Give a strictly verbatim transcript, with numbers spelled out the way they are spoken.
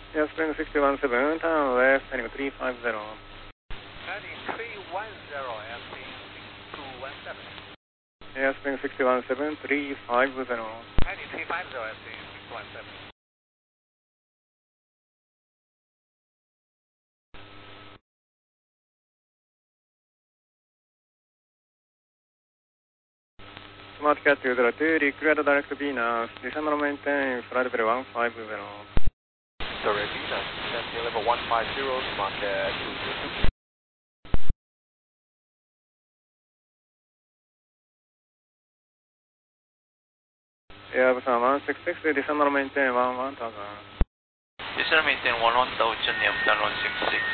Yeah, Spring six one seven, turn left, heading three five zero. Heading three one zero, Spring six two one seven. Yeah, Spring six one seven, three five zero. Heading three five zero, Spring six one seven. Smart Cat two zero two, declared direct Venus, descend and maintain flight level one five zero. Sorry, Venus, descend level one five zero, Smart Cat two zero two. Yeah, Busan one six six, descend and maintain one one thousand. Descend and maintain one one thousand, Busan one six six.